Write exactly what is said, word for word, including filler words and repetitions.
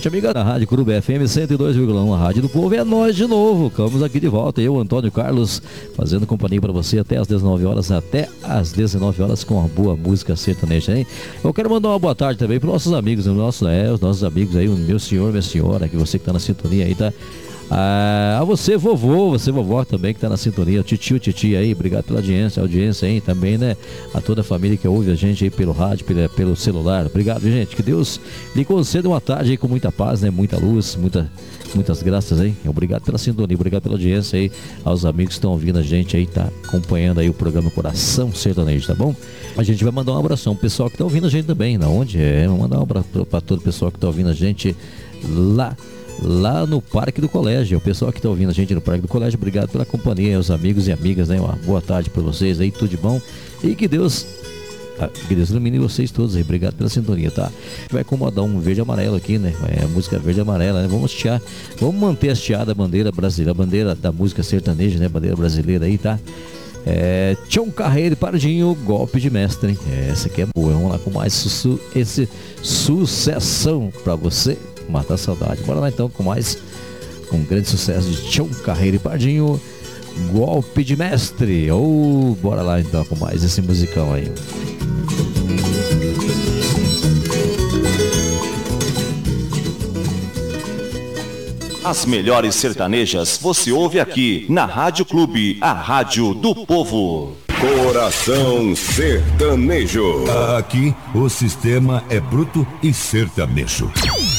gente amiga da Rádio Clube F M cento e dois vírgula um, a Rádio do Povo. É nós de novo, estamos aqui de volta. Eu, Antônio Carlos, fazendo companhia para você até às dezenove horas, até às dezenove horas com uma boa música sertaneja, hein? Eu quero mandar uma boa tarde também para os nossos amigos, nossos, é, os nossos amigos aí, o meu senhor, minha senhora, que você que está na sintonia aí, tá? Ah, a você, vovô, você, vovó também que tá na sintonia, o titio, titia aí, obrigado pela audiência, audiência aí também, né? A toda a família que ouve a gente aí pelo rádio, pelo, pelo celular, obrigado, gente, que Deus lhe conceda uma tarde aí com muita paz, né? Muita luz, muita, muitas graças aí, obrigado pela sintonia, obrigado pela audiência aí, aos amigos que estão ouvindo a gente aí, tá acompanhando aí o programa Coração Sertanejo, tá bom? A gente vai mandar um abração pro pessoal que tá ouvindo a gente também, na onde é, vamos mandar um abraço pra todo o pessoal que tá ouvindo a gente lá lá no Parque do Colégio, o pessoal que está ouvindo a gente no Parque do Colégio, obrigado pela companhia, os amigos e amigas, né? Uma boa tarde para vocês aí, tudo de bom, e que Deus que Deus ilumine vocês todos aí, obrigado pela sintonia, tá? Vai incomodar um verde e amarelo aqui, né? É a música verde e amarela, né? Vamos hastear, vamos manter hasteada a bandeira brasileira, a bandeira da música sertaneja, né? Bandeira brasileira aí, tá? É, Tião Carreiro e Pardinho, golpe de mestre, hein? Essa aqui é boa, vamos lá com mais su esse sucessão pra você matar a saudade. Bora lá então com mais um grande sucesso de Tião Carreiro e Pardinho, golpe de mestre. Ou oh, bora lá então com mais esse musicão aí. As melhores sertanejas você ouve aqui na Rádio Clube, a rádio do povo. Coração Sertanejo. Aqui o sistema é bruto e sertanejo.